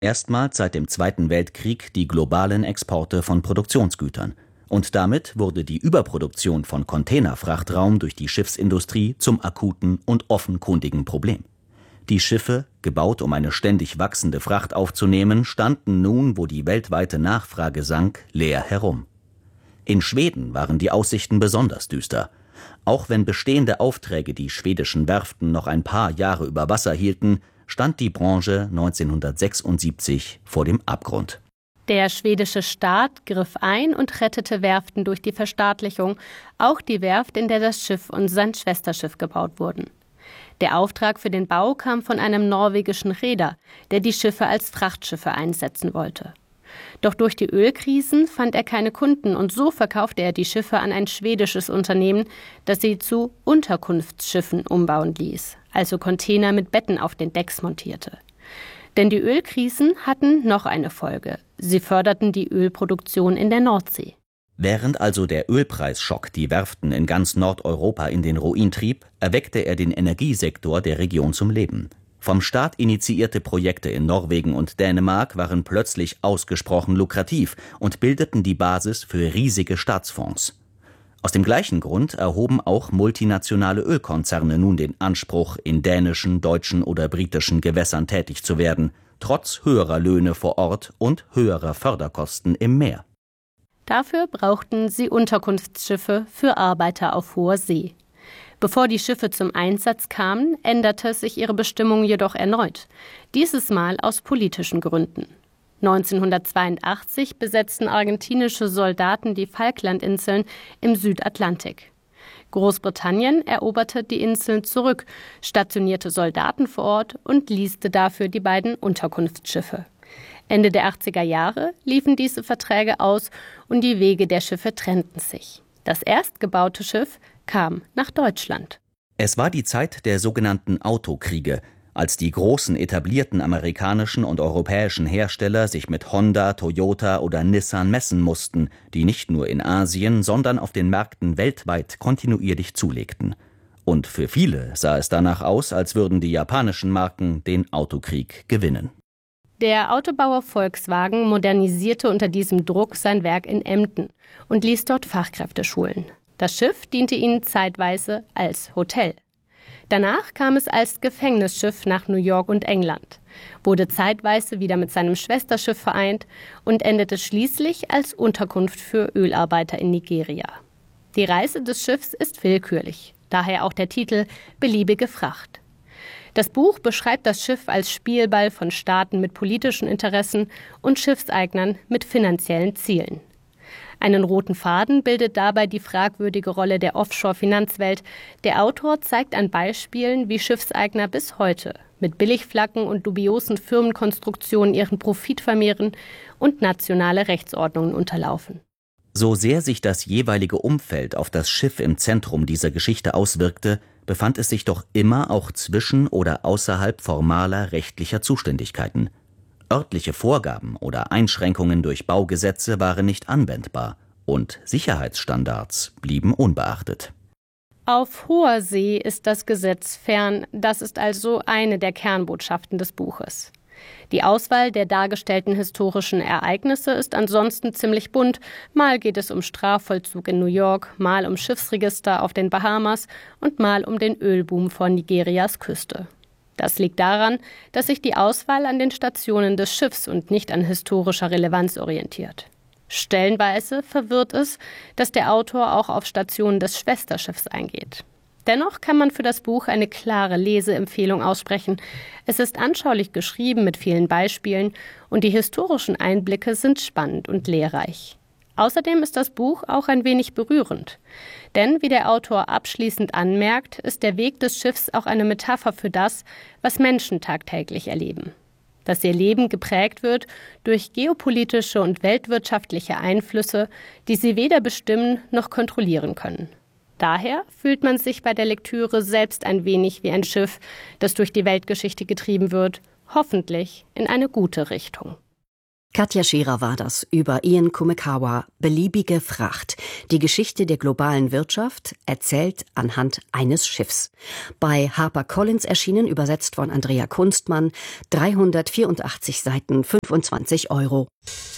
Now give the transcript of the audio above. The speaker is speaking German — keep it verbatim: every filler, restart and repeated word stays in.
erstmals seit dem Zweiten Weltkrieg die globalen Exporte von Produktionsgütern. Und damit wurde die Überproduktion von Containerfrachtraum durch die Schiffsindustrie zum akuten und offenkundigen Problem. Die Schiffe, gebaut, um eine ständig wachsende Fracht aufzunehmen, standen nun, wo die weltweite Nachfrage sank, leer herum. In Schweden waren die Aussichten besonders düster. Auch wenn bestehende Aufträge die schwedischen Werften noch ein paar Jahre über Wasser hielten, stand die Branche neunzehnhundertsechsundsiebzig vor dem Abgrund. Der schwedische Staat griff ein und rettete Werften durch die Verstaatlichung, auch die Werft, in der das Schiff und sein Schwesterschiff gebaut wurden. Der Auftrag für den Bau kam von einem norwegischen Reeder, der die Schiffe als Frachtschiffe einsetzen wollte. Doch durch die Ölkrisen fand er keine Kunden und so verkaufte er die Schiffe an ein schwedisches Unternehmen, das sie zu Unterkunftsschiffen umbauen ließ, also Container mit Betten auf den Decks montierte. Denn die Ölkrisen hatten noch eine Folge. Sie förderten die Ölproduktion in der Nordsee. Während also der Ölpreisschock die Werften in ganz Nordeuropa in den Ruin trieb, erweckte er den Energiesektor der Region zum Leben. Vom Staat initiierte Projekte in Norwegen und Dänemark waren plötzlich ausgesprochen lukrativ und bildeten die Basis für riesige Staatsfonds. Aus dem gleichen Grund erhoben auch multinationale Ölkonzerne nun den Anspruch, in dänischen, deutschen oder britischen Gewässern tätig zu werden, trotz höherer Löhne vor Ort und höherer Förderkosten im Meer. Dafür brauchten sie Unterkunftsschiffe für Arbeiter auf hoher See. Bevor die Schiffe zum Einsatz kamen, änderte sich ihre Bestimmung jedoch erneut, dieses Mal aus politischen Gründen. neunzehnhundertzweiundachtzig besetzten argentinische Soldaten die Falklandinseln im Südatlantik. Großbritannien eroberte die Inseln zurück, stationierte Soldaten vor Ort und leaste dafür die beiden Unterkunftsschiffe. Ende der achtziger Jahre liefen diese Verträge aus und die Wege der Schiffe trennten sich. Das erstgebaute Schiff kam nach Deutschland. Es war die Zeit der sogenannten Autokriege, als die großen etablierten amerikanischen und europäischen Hersteller sich mit Honda, Toyota oder Nissan messen mussten, die nicht nur in Asien, sondern auf den Märkten weltweit kontinuierlich zulegten. Und für viele sah es danach aus, als würden die japanischen Marken den Autokrieg gewinnen. Der Autobauer Volkswagen modernisierte unter diesem Druck sein Werk in Emden und ließ dort Fachkräfte schulen. Das Schiff diente ihnen zeitweise als Hotel. Danach kam es als Gefängnisschiff nach New York und England, wurde zeitweise wieder mit seinem Schwesterschiff vereint und endete schließlich als Unterkunft für Ölarbeiter in Nigeria. Die Reise des Schiffs ist willkürlich, daher auch der Titel »Beliebige Fracht«. Das Buch beschreibt das Schiff als Spielball von Staaten mit politischen Interessen und Schiffseignern mit finanziellen Zielen. Einen roten Faden bildet dabei die fragwürdige Rolle der Offshore-Finanzwelt. Der Autor zeigt an Beispielen, wie Schiffseigner bis heute mit Billigflaggen und dubiosen Firmenkonstruktionen ihren Profit vermehren und nationale Rechtsordnungen unterlaufen. So sehr sich das jeweilige Umfeld auf das Schiff im Zentrum dieser Geschichte auswirkte, befand es sich doch immer auch zwischen oder außerhalb formaler rechtlicher Zuständigkeiten. Örtliche Vorgaben oder Einschränkungen durch Baugesetze waren nicht anwendbar und Sicherheitsstandards blieben unbeachtet. Auf hoher See ist das Gesetz fern, das ist also eine der Kernbotschaften des Buches. Die Auswahl der dargestellten historischen Ereignisse ist ansonsten ziemlich bunt. Mal geht es um Strafvollzug in New York, mal um Schiffsregister auf den Bahamas und mal um den Ölboom vor Nigerias Küste. Das liegt daran, dass sich die Auswahl an den Stationen des Schiffs und nicht an historischer Relevanz orientiert. Stellenweise verwirrt es, dass der Autor auch auf Stationen des Schwesterschiffs eingeht. Dennoch kann man für das Buch eine klare Leseempfehlung aussprechen. Es ist anschaulich geschrieben mit vielen Beispielen und die historischen Einblicke sind spannend und lehrreich. Außerdem ist das Buch auch ein wenig berührend. Denn, wie der Autor abschließend anmerkt, ist der Weg des Schiffs auch eine Metapher für das, was Menschen tagtäglich erleben. Dass ihr Leben geprägt wird durch geopolitische und weltwirtschaftliche Einflüsse, die sie weder bestimmen noch kontrollieren können. Daher fühlt man sich bei der Lektüre selbst ein wenig wie ein Schiff, das durch die Weltgeschichte getrieben wird, hoffentlich in eine gute Richtung. Katja Scherer war das über Ian Kumekawa, Beliebige Fracht. Die Geschichte der globalen Wirtschaft, erzählt anhand eines Schiffs. Bei HarperCollins erschienen, übersetzt von Andrea Kunstmann, dreihundertvierundachtzig Seiten, fünfundzwanzig Euro.